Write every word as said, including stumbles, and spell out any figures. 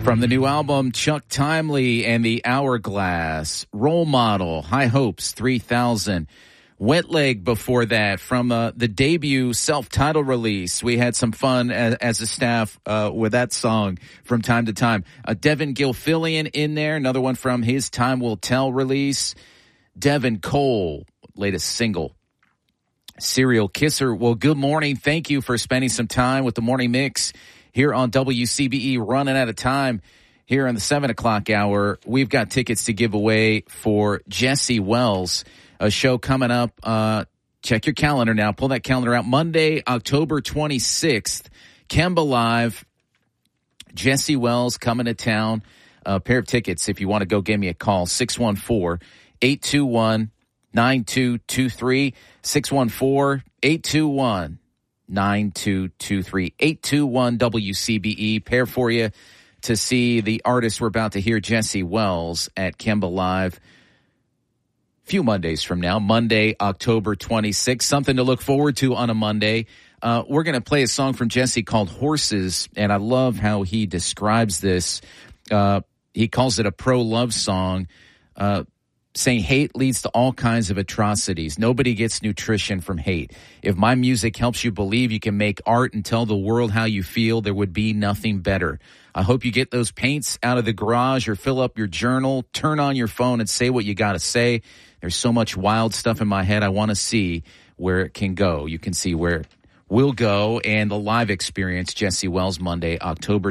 From the new album, Chuck Timely and the Hourglass, Role Model, High Hopes, three thousand. Wet Leg before that, from uh, the debut self-titled release. We had some fun as, as a staff uh, with that song from time to time. Uh, Devin Gilfillian in there, another one from his Time Will Tell release. Devin Cole, latest single. Serial Kisser. Well, good morning. Thank you for spending some time with the Morning Mix here on W C B E. Running out of time here on the seven o'clock hour. We've got tickets to give away for Jesse Wells, a show coming up. Uh, check your calendar now. Pull that calendar out. Monday, October twenty-sixth, Kemba Live. Jesse Wells coming to town. A pair of tickets if you want to go give me a call. six one four, eight two one, nine two two three. six one four, eight two one, nine two two three. eight two one W C B E. Pair for you to see the artist we're about to hear, Jesse Wells, at Kemba Live. Few Mondays from now, Monday, October twenty-sixth. Something to look forward to on a Monday. Uh, we're going to play a song from Jesse called Horses, and I love how he describes this. Uh, he calls it a pro-love song, uh, saying hate leads to all kinds of atrocities. Nobody gets nutrition from hate. If my music helps you believe you can make art and tell the world how you feel, there would be nothing better. I hope you get those paints out of the garage or fill up your journal, turn on your phone and say what you got to say. There's so much wild stuff in my head. I want to see where it can go. You can see where it will go, and the live experience, Jesse Wells, Monday, October